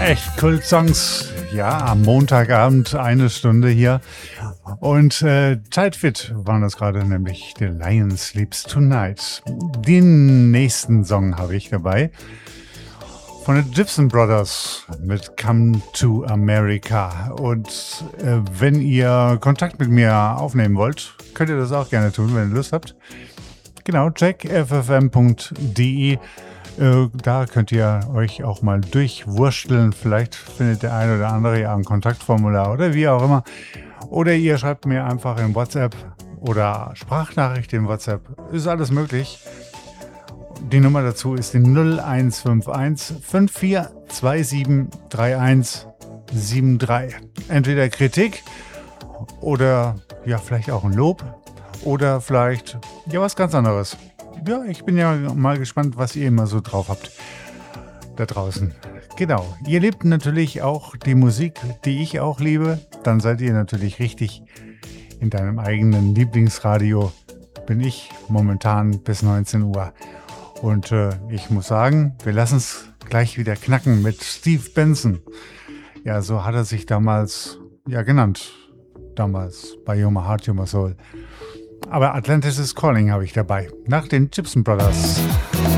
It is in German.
Echt Kult-Songs. Ja, am Montagabend eine Stunde hier. Und Zeitfit waren das gerade, nämlich The Lion Sleeps Tonight. Den nächsten Song habe ich dabei. Von den Gibson Brothers mit Come to America. Und wenn ihr Kontakt mit mir aufnehmen wollt, könnt ihr das auch gerne tun, wenn ihr Lust habt. Genau, checkffm.de. Da könnt ihr euch auch mal durchwursteln. Vielleicht findet der eine oder andere ja ein Kontaktformular oder wie auch immer. Oder ihr schreibt mir einfach in WhatsApp oder Sprachnachricht in WhatsApp. Ist alles möglich. Die Nummer dazu ist die 0151 5427 3173. Entweder Kritik oder ja, vielleicht auch ein Lob oder vielleicht ja was ganz anderes. Ja, ich bin ja mal gespannt, was ihr immer so drauf habt da draußen. Genau, ihr liebt natürlich auch die Musik, die ich auch liebe. Dann seid ihr natürlich richtig. In deinem eigenen Lieblingsradio bin ich momentan bis 19 Uhr. Und ich muss sagen, wir lassen es gleich wieder knacken mit Steve Benson. Ja, so hat er sich damals ja genannt. Damals bei You're My Heart, You're My Soul. Aber Atlantis is Calling habe ich dabei. Nach den Gibson Brothers.